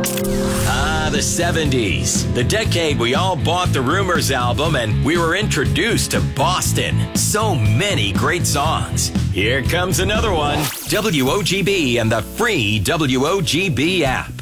The 70s, the decade we all bought the Rumors album and we were introduced to Boston. So many great songs. Here comes another one. WOGB and the free WOGB app.